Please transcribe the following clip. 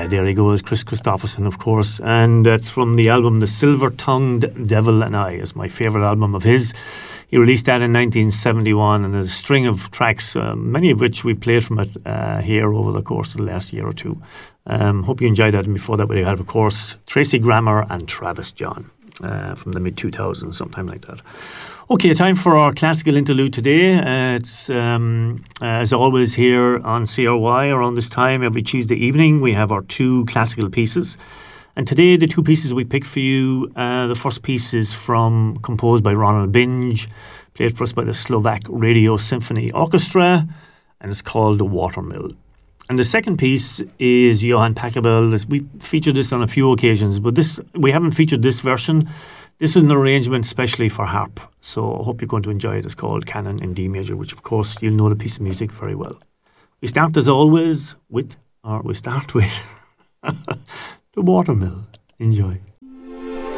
There he goes, Chris Christopherson, of course, and that's from the album The Silver-Tongued Devil and I. It's my favourite album of his. He released that in 1971, and there's a string of tracks, many of which we've played from it here over the course of the last year or two. Hope you enjoyed that. And before that, we had, of course, Tracy Grammer and Travis John from the mid-2000s, sometime like that. Okay, time for our classical interlude today. It's, as always, here on CRY around this time every Tuesday evening. We have our two classical pieces. And today, the two pieces we picked for you, the first piece is composed by Ronald Binge, played for us by the Slovak Radio Symphony Orchestra, and it's called The Watermill. And the second piece is Johann Pachelbel. We featured this on a few occasions, but we haven't featured this version. This is an arrangement specially for harp, so I hope you're going to enjoy it. It's called Canon in D major, which of course you'll know the piece of music very well. We start as always with The Watermill. Enjoy.